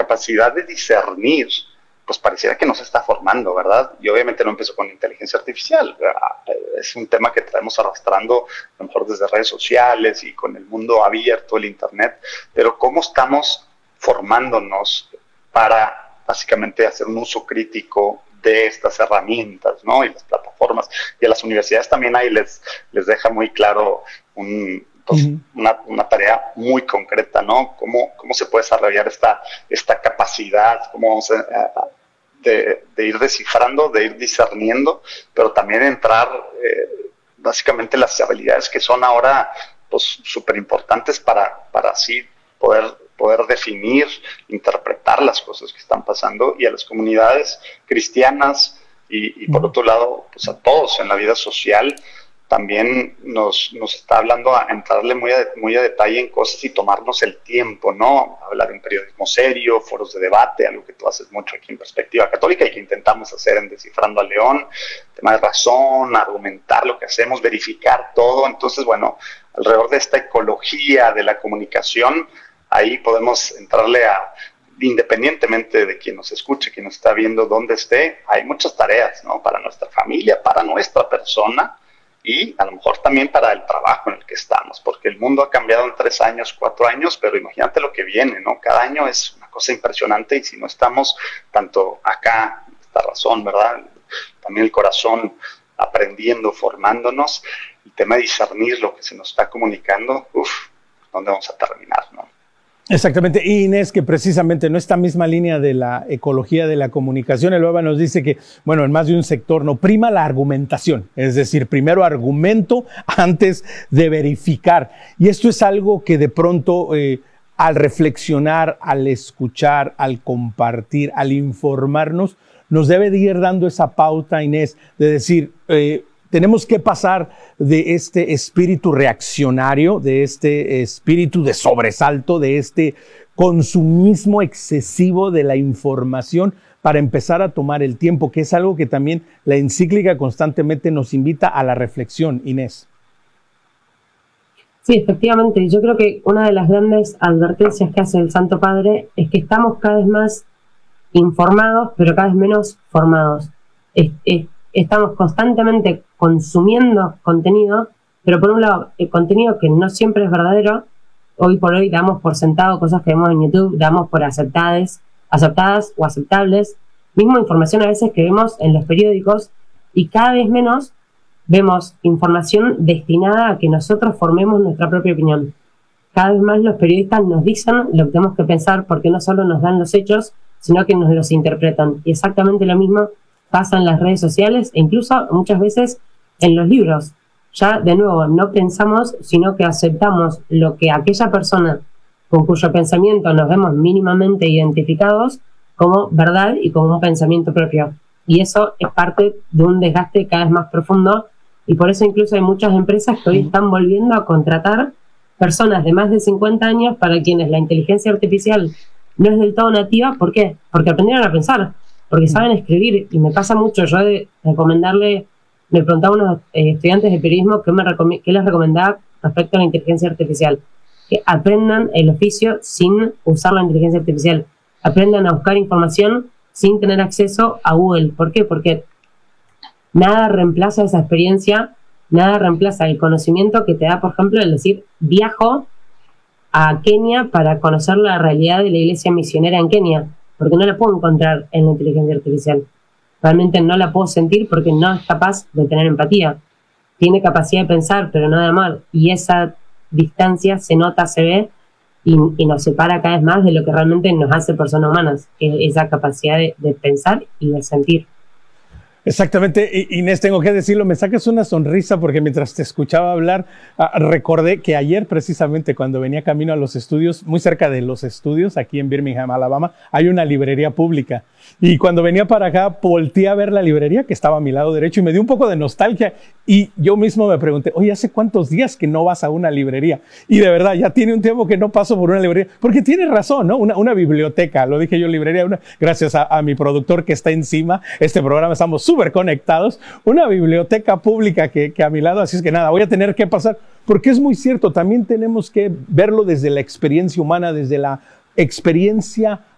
capacidad de discernir, pues pareciera que no se está formando, ¿verdad? Y obviamente no empezó con inteligencia artificial, ¿verdad? Es un tema que traemos arrastrando a lo mejor desde redes sociales y con el mundo abierto, el internet, pero ¿cómo estamos formándonos para básicamente hacer un uso crítico de estas herramientas, ¿no? Y las plataformas. Y a las universidades también ahí les deja muy claro una tarea muy concreta, ¿no? ¿Cómo se puede desarrollar esta capacidad? ¿Cómo vamos de ir descifrando, de ir discerniendo, pero también entrar básicamente las habilidades que son ahora pues súper importantes para así poder definir, interpretar las cosas que están pasando, y a las comunidades cristianas y por otro lado, pues a todos en la vida social, también nos está hablando a entrarle muy a detalle en cosas y tomarnos el tiempo, ¿no? Hablar en periodismo serio, foros de debate, algo que tú haces mucho aquí en Perspectiva Católica y que intentamos hacer en Descifrando a León, tema de razón, argumentar lo que hacemos, verificar todo. Entonces, bueno, alrededor de esta ecología de la comunicación, ahí podemos entrarle independientemente de quien nos escuche, quien nos está viendo, dónde esté, hay muchas tareas, ¿no? Para nuestra familia, para nuestra persona, y a lo mejor también para el trabajo en el que estamos, porque el mundo ha cambiado en 3 años, 4 años, pero imagínate lo que viene, ¿no? Cada año es una cosa impresionante, y si no estamos tanto acá, esta razón, ¿verdad? También el corazón aprendiendo, formándonos, el tema de discernir lo que se nos está comunicando, ¿dónde vamos a terminar, no? Exactamente, y Inés, que precisamente en esta misma línea de la ecología de la comunicación, el Baba nos dice que, bueno, en más de un sector no prima la argumentación, es decir, primero argumento antes de verificar. Y esto es algo que de pronto, al reflexionar, al escuchar, al compartir, al informarnos, nos debe de ir dando esa pauta, Inés, de decir, tenemos que pasar de este espíritu reaccionario, de este espíritu de sobresalto, de este consumismo excesivo de la información, para empezar a tomar el tiempo, que es algo que también la encíclica constantemente nos invita a la reflexión, Inés. Sí, efectivamente. Yo creo que una de las grandes advertencias que hace el Santo Padre es que estamos cada vez más informados, pero cada vez menos formados. Estamos constantemente consumiendo contenido, pero por un lado, el contenido que no siempre es verdadero. Hoy por hoy damos por sentado cosas que vemos en YouTube, damos por aceptadas o aceptables, misma información a veces que vemos en los periódicos, y cada vez menos vemos información destinada a que nosotros formemos nuestra propia opinión. Cada vez más los periodistas nos dicen lo que tenemos que pensar, porque no solo nos dan los hechos, sino que nos los interpretan. Y exactamente lo mismo pasa en las redes sociales e incluso muchas veces en los libros. Ya, de nuevo, no pensamos, sino que aceptamos lo que aquella persona con cuyo pensamiento nos vemos mínimamente identificados como verdad y como un pensamiento propio. Y eso es parte de un desgaste cada vez más profundo, y por eso incluso hay muchas empresas que hoy están volviendo a contratar personas de más de 50 años para quienes la inteligencia artificial no es del todo nativa. ¿Por qué? Porque aprendieron a pensar, porque saben escribir. Y me pasa mucho yo de recomendarle, me preguntaba a unos estudiantes de periodismo qué les recomendaba respecto a la inteligencia artificial. Que aprendan el oficio sin usar la inteligencia artificial, aprendan a buscar información sin tener acceso a Google. ¿Por qué? Porque nada reemplaza esa experiencia, nada reemplaza el conocimiento que te da, por ejemplo, el decir, viajo a Kenia para conocer la realidad de la iglesia misionera en Kenia, porque no la puedo encontrar en la inteligencia artificial. Realmente no la puedo sentir porque no es capaz de tener empatía. Tiene capacidad de pensar, pero no de amar. Y esa distancia se nota, se ve, y nos separa cada vez más de lo que realmente nos hace personas humanas, que es esa capacidad de pensar y de sentir. Exactamente, Inés, tengo que decirlo, me sacas una sonrisa porque mientras te escuchaba hablar, recordé que ayer precisamente cuando venía camino a los estudios, muy cerca de los estudios, aquí en Birmingham, Alabama, hay una librería pública. Y cuando venía para acá, volteé a ver la librería que estaba a mi lado derecho y me dio un poco de nostalgia. Y yo mismo me pregunté, oye, ¿hace cuántos días que no vas a una librería? Y de verdad, ya tiene un tiempo que no paso por una librería. Porque tienes razón, ¿no? Una biblioteca, lo dije yo, librería, gracias a mi productor que está encima, este programa estamos súper conectados, una biblioteca pública que a mi lado, así es que nada, voy a tener que pasar, porque es muy cierto, también tenemos que verlo desde la experiencia humana, desde la experiencia